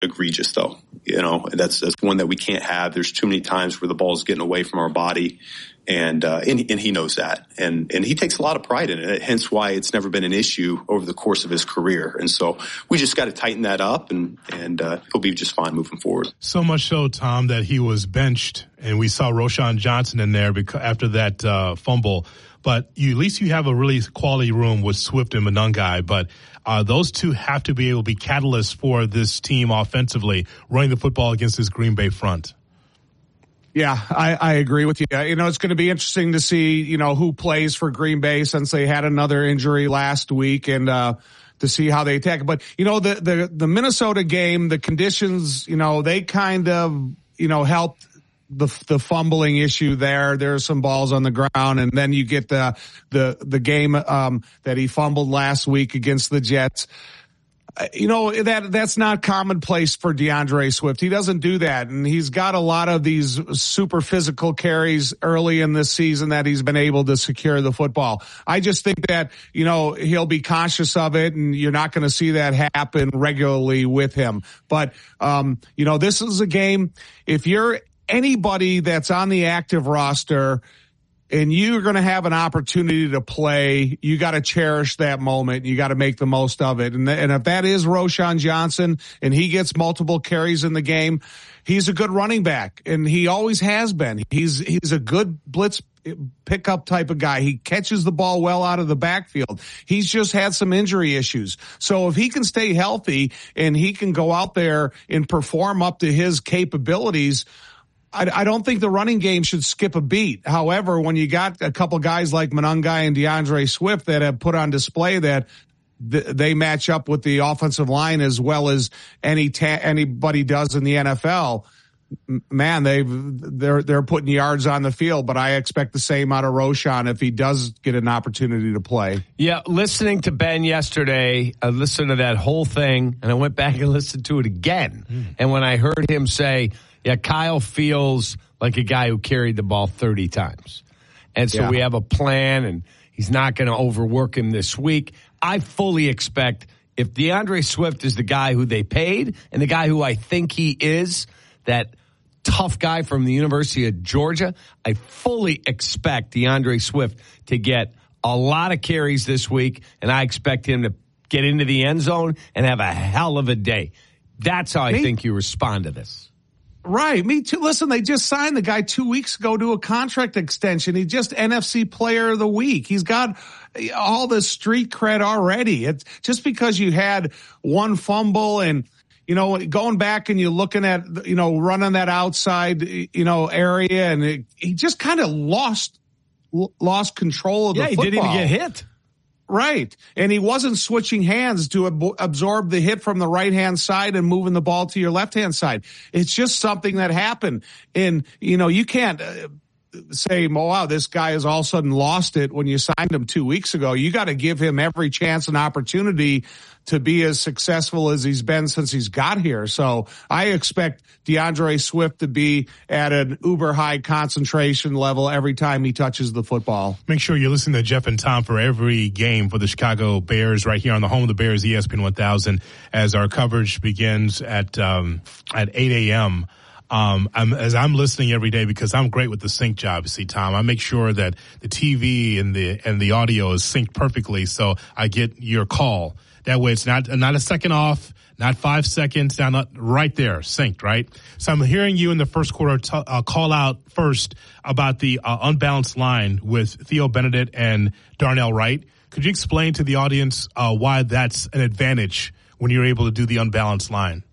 egregious, though. That's one that we can't have. There's too many times where the ball is getting away from our body, and he knows that, and he takes a lot of pride in it. Hence why it's never been an issue over the course of his career. And so we just got to tighten that up, and he'll be just fine moving forward. So much so, Tom, that he was benched, and we saw Roschon Johnson in there after that fumble. But at least you have a really quality room with Swift and Monangai. But those two have to be able to be catalysts for this team offensively, running the football against this Green Bay front. Yeah, I agree with you. It's going to be interesting to see, who plays for Green Bay since they had another injury last week, and to see how they attack. But, the Minnesota game, the conditions, they kind of, helped the fumbling issue there. There's some balls on the ground, and then you get the game that he fumbled last week against the Jets. That's not commonplace for DeAndre Swift. He doesn't do that, and he's got a lot of these super physical carries early in this season that he's been able to secure the football. I just think that, he'll be conscious of it, and you're not going to see that happen regularly with him. But, this is a game, if you're anybody that's on the active roster and you're going to have an opportunity to play, you got to cherish that moment. You got to make the most of it. And if that is Roschon Johnson and he gets multiple carries in the game, he's a good running back, and he always has been. He's a good blitz pickup type of guy. He catches the ball well out of the backfield. He's just had some injury issues. So if he can stay healthy and he can go out there and perform up to his capabilities, I don't think the running game should skip a beat. However, when you got a couple guys like Monangai and DeAndre Swift that have put on display that they match up with the offensive line as well as anybody does in the NFL, man, they're putting yards on the field. But I expect the same out of Roschon if he does get an opportunity to play. Yeah, listening to Ben yesterday, I listened to that whole thing, and I went back and listened to it again. And when I heard him say, yeah, Kyle feels like a guy who carried the ball 30 times. And so we have a plan, and he's not going to overwork him this week. I fully expect if DeAndre Swift is the guy who they paid and the guy who I think he is, that tough guy from the University of Georgia, I fully expect DeAndre Swift to get a lot of carries this week, and I expect him to get into the end zone and have a hell of a day. That's how I think you respond to this. Right. Me too. Listen, they just signed the guy 2 weeks ago to a contract extension. He just NFC Player of the Week. He's got all the street cred already. It's just because you had one fumble and, going back and you're looking at, running that outside, area, and he just kind of lost control of the football. He didn't even get hit. Right. And he wasn't switching hands to absorb the hit from the right-hand side and moving the ball to your left-hand side. It's just something that happened. And, you can't say, oh, wow, this guy has all of a sudden lost it when you signed him 2 weeks ago. You got to give him every chance and opportunity to be as successful as he's been since he's got here. So I expect DeAndre Swift to be at an uber high concentration level every time he touches the football. Make sure you're listening to Jeff and Tom for every game for the Chicago Bears right here on the home of the Bears, ESPN 1000, as our coverage begins at 8 a.m. As I'm listening every day, because I'm great with the sync job, see, Tom, I make sure that the TV and the audio is synced perfectly, so I get your call. That way it's not a second off, not 5 seconds, not right there, synced, right? So I'm hearing you in the first quarter call out first about the unbalanced line with Theo Benedict and Darnell Wright. Could you explain to the audience why that's an advantage when you're able to do the unbalanced line?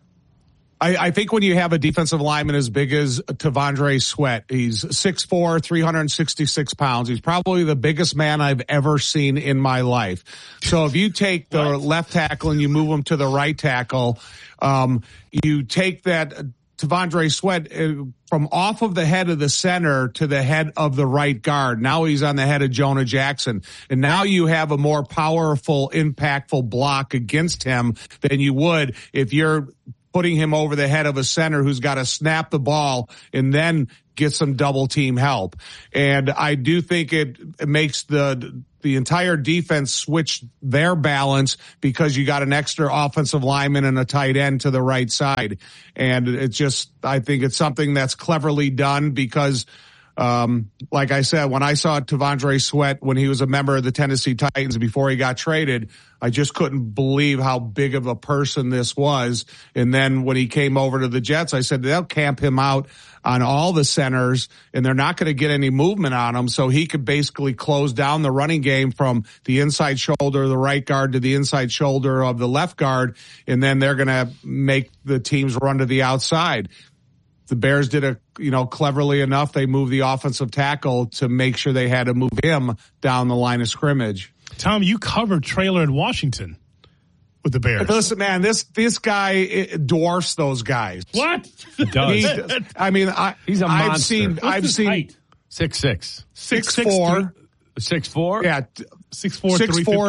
I think when you have a defensive lineman as big as T'Vondre Sweat, he's 6'4", 366 pounds. He's probably the biggest man I've ever seen in my life. So if you take the left tackle and you move him to the right tackle, you take that T'Vondre Sweat from off of the head of the center to the head of the right guard. Now he's on the head of Jonah Jackson. And now you have a more powerful, impactful block against him than you would if you're putting him over the head of a center who's got to snap the ball and then get some double team help. And I do think it makes the entire defense switch their balance because you got an extra offensive lineman and a tight end to the right side. And I think it's something that's cleverly done because, like I said, when I saw T'Vondre Sweat when he was a member of the Tennessee Titans before he got traded, I just couldn't believe how big of a person this was. And then when he came over to the Jets, I said they'll camp him out on all the centers and they're not going to get any movement on him. So he could basically close down the running game from the inside shoulder of the right guard to the inside shoulder of the left guard. And then they're going to make the teams run to the outside. The Bears did cleverly enough. They moved the offensive tackle to make sure they had to move him down the line of scrimmage. Tom, you covered Traylor in Washington with the Bears. Listen, man, this guy dwarfs those guys. What? He does. He's a monster. I've seen height? 6'6". 6'4". 6'4"? Yeah. 6'4",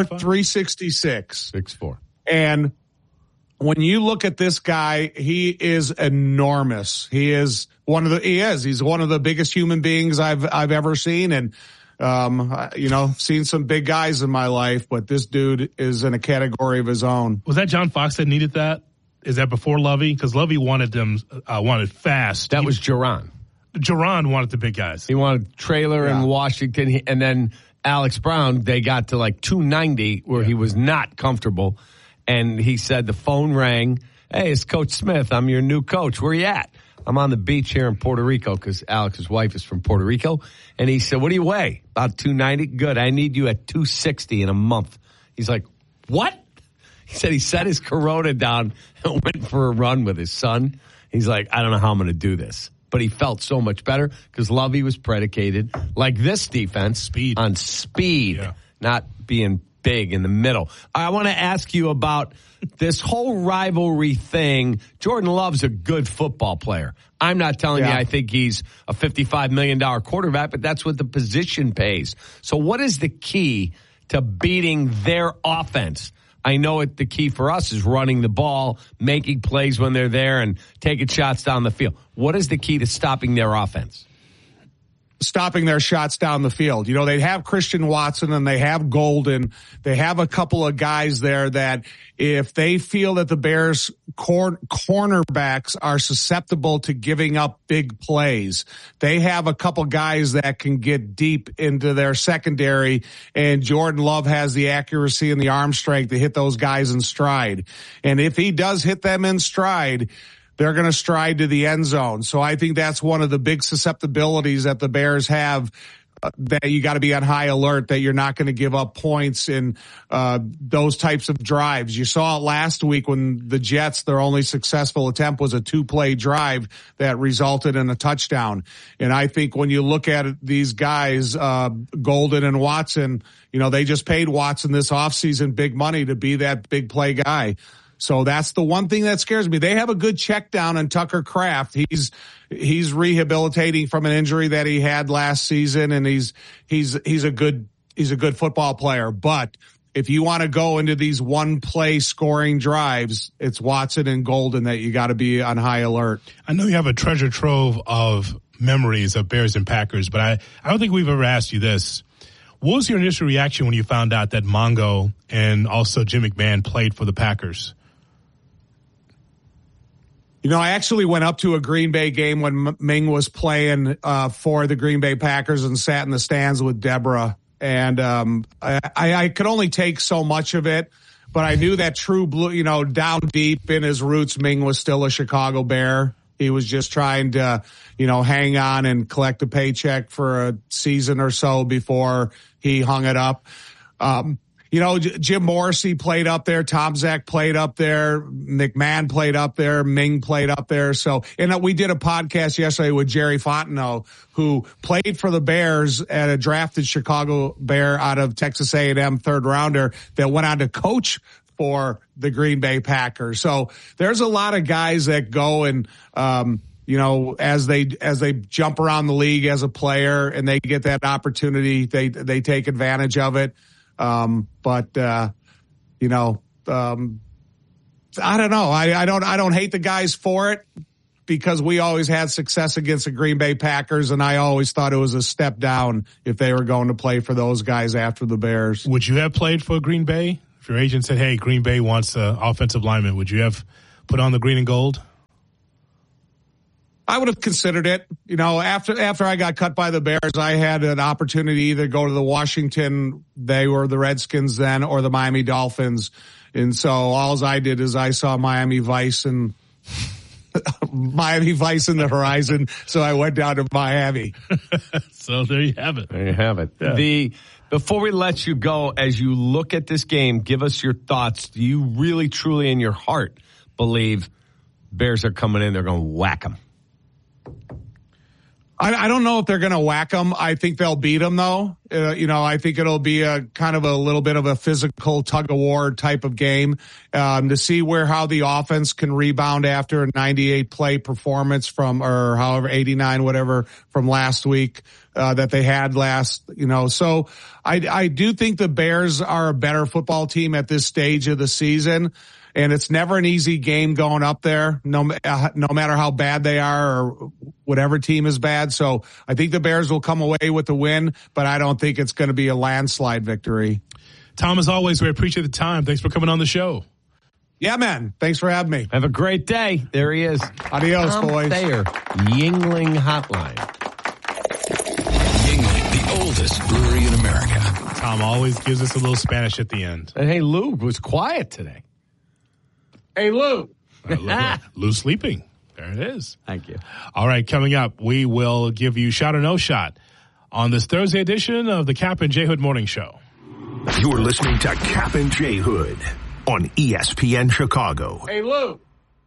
366. 6'4". And when you look at this guy, he is enormous. He's one of the biggest human beings I've ever seen. And, seen some big guys in my life, but this dude is in a category of his own. Was that John Fox that needed that? Is that before Lovey? Because Lovey wanted fast. That was Jaron. Jaron wanted the big guys. He wanted Traylor in Washington, and then Alex Brown, they got to like 290 where he was not comfortable. And he said the phone rang. Hey, it's Coach Smith. I'm your new coach. Where you at? I'm on the beach here in Puerto Rico because Alex's wife is from Puerto Rico. And he said, what do you weigh? About 290? Good. I need you at 260 in a month. He's like, what? He said he set his Corona down and went for a run with his son. He's like, I don't know how I'm going to do this. But he felt so much better because Lovey was predicated, like this defense, on speed, not being big in the middle. I want to ask you about this whole rivalry thing. Jordan Love's a good football player. I'm not telling you I think he's a $55 million quarterback, but that's what the position pays. So what is the key to beating their offense? I know the key for us is running the ball, making plays when they're there, and taking shots down the field. What is the key to stopping their offense? Stopping their shots down the field. They have Christian Watson and they have Golden. They have a couple of guys there that if they feel that the Bears cornerbacks are susceptible to giving up big plays, they have a couple guys that can get deep into their secondary, and Jordan Love has the accuracy and the arm strength to hit those guys in stride. And if he does hit them in stride, they're going to stride to the end zone. So I think that's one of the big susceptibilities that the Bears have, that you got to be on high alert, that you're not going to give up points in those types of drives. You saw it last week when the Jets, their only successful attempt was a 2-play drive that resulted in a touchdown. And I think when you look at these guys, Golden and Watson, they just paid Watson this offseason big money to be that big play guy. So that's the one thing that scares me. They have a good check down on Tucker Kraft. He's rehabilitating from an injury that he had last season, and he's a good football player. But if you want to go into these one play scoring drives, it's Watson and Golden that you got to be on high alert. I know you have a treasure trove of memories of Bears and Packers, but I don't think we've ever asked you this. What was your initial reaction when you found out that Mongo and also Jim McMahon played for the Packers? I actually went up to a Green Bay game when Ming was playing for the Green Bay Packers and sat in the stands with Deborah. And I could only take so much of it, but I knew that true blue, down deep in his roots, Ming was still a Chicago Bear. He was just trying to, hang on and collect a paycheck for a season or so before he hung it up. Jim Morrissey played up there. Tom Zach played up there. McMahon played up there. Ming played up there. So, and we did a podcast yesterday with Jerry Fontenot, who played for the Bears at a drafted Chicago Bear out of Texas A&M third rounder that went on to coach for the Green Bay Packers. So there's a lot of guys that go and, as they jump around the league as a player and they get that opportunity, they take advantage of it. I don't know. I don't hate the guys for it, because we always had success against the Green Bay Packers, and I always thought it was a step down if they were going to play for those guys after the Bears. Would you have played for Green Bay? If your agent said, hey, Green Bay wants an offensive lineman, would you have put on the green and gold? I would have considered it. After I got cut by the Bears, I had an opportunity to either go to the Washington, they were the Redskins then, or the Miami Dolphins. And so all I did is I saw Miami Vice in the horizon. So I went down to Miami. So there you have it. There you have it. Yeah. Before we let you go, as you look at this game, give us your thoughts. Do you really, truly in your heart believe Bears are coming in, they're going to whack them? I don't know if they're going to whack them. I think they'll beat them, though. I think it'll be a kind of a little bit of a physical tug-of-war type of game to see how the offense can rebound after a 98-play performance or however, 89, whatever, from last week that they had last. So I do think the Bears are a better football team at this stage of the season. And it's never an easy game going up there, no matter how bad they are or whatever team is bad. So I think the Bears will come away with the win, but I don't think it's going to be a landslide victory. Tom, as always, we appreciate the time. Thanks for coming on the show. Yeah, man. Thanks for having me. Have a great day. There he is. Adios, Tom boys. Thayer, Yuengling Hotline. Yuengling, the oldest brewery in America. Tom always gives us a little Spanish at the end. And hey, Lou was quiet today. Hey, Lou. Lou sleeping. There it is. Thank you. All right, coming up, we will give you Shot or No Shot on this Thursday edition of the Cap and J Hood Morning Show. You're listening to Cap and J Hood on ESPN Chicago. Hey, Lou.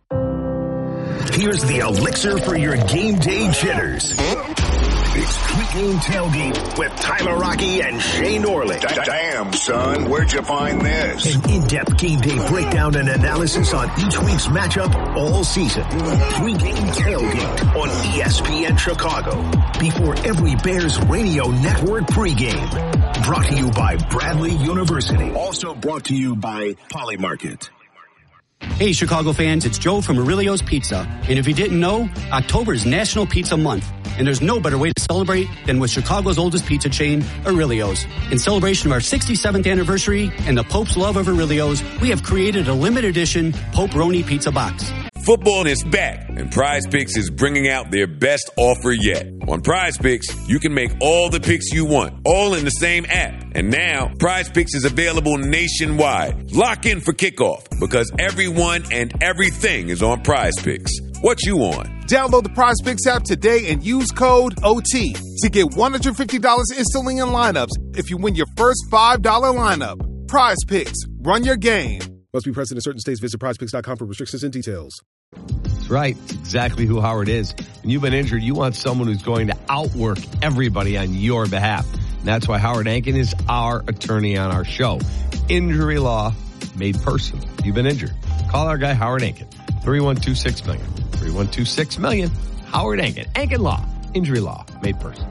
Here's the elixir for your game day jitters. It's Pregame Tailgate with Tyler Rocky and Shay Norling. Damn, son, where'd you find this? An in-depth game day breakdown and analysis on each week's matchup all season. Pregame Tailgate on ESPN Chicago. Before every Bears radio network pregame. Brought to you by Bradley University. Also brought to you by Polymarket. Hey, Chicago fans, it's Joe from Aurelio's Pizza. And if you didn't know, October is National Pizza Month. And there's no better way to celebrate than with Chicago's oldest pizza chain, Aurelio's. In celebration of our 67th anniversary and the Pope's love of Aurelio's, we have created a limited edition Pope-Roni pizza box. Football is back, and Prize Picks is bringing out their best offer yet. On Prize Picks, you can make all the picks you want, all in the same app. And now, Prize Picks is available nationwide. Lock in for kickoff, because everyone and everything is on Prize Picks. What you on? Download the Prize Picks app today and use code OT to get $150 instantly in lineups if you win your first $5 lineup. Prize Picks. Run your game. Must be present in certain states. Visit prizepicks.com for restrictions and details. That's right. It's exactly who Howard is. When you've been injured, you want someone who's going to outwork everybody on your behalf. And that's why Howard Ankin is our attorney on our show. Injury law made personal. You've been injured. Call our guy Howard Ankin. 312-6-million. 312-6-million. Howard Ankin. Ankin Law. Injury law made personal.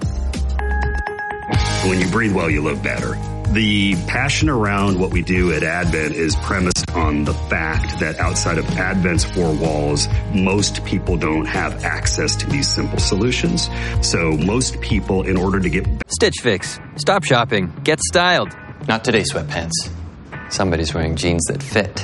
When you breathe well, you live better. The passion around what we do at Advent is premised on the fact that outside of Advent's four walls, most people don't have access to these simple solutions. So most people, in order to get... Stitch Fix. Stop shopping. Get styled. Not today, sweatpants. Somebody's wearing jeans that fit.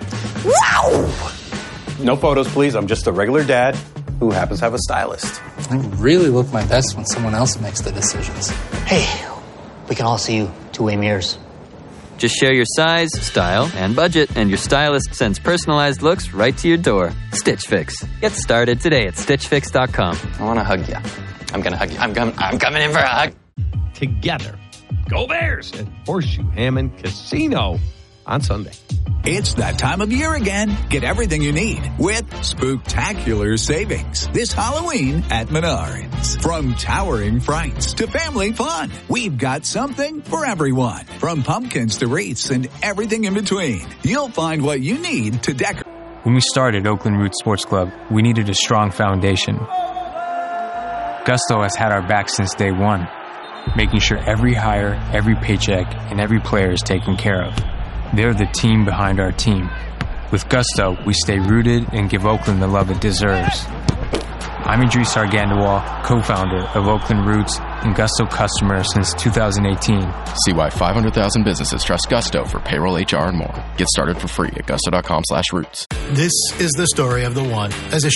Wow! No photos, please. I'm just a regular dad who happens to have a stylist. I really look my best when someone else makes the decisions. Hey, we can all see you two-way mirrors. Just share your size, style, and budget, and your stylist sends personalized looks right to your door. Stitch Fix. Get started today at StitchFix.com. I want to hug you. I'm going to hug you. I'm coming in for a hug. Together. Go Bears at Horseshoe Hammond Casino on Sunday. It's that time of year again. Get everything you need with spooktacular savings this Halloween at Menards. From towering frights to family fun, we've got something for everyone. From pumpkins to wreaths and everything in between, you'll find what you need to decorate. When we started Oakland Roots Sports Club, we needed a strong foundation. Gusto has had our back since day one, making sure every hire, every paycheck, and every player is taken care of. They're the team behind our team. With Gusto, we stay rooted and give Oakland the love it deserves. I'm Idris Argandawal, co-founder of Oakland Roots and Gusto customer since 2018. See why 500,000 businesses trust Gusto for payroll, HR, and more. Get started for free at gusto.com/roots. This is the story of the one. As a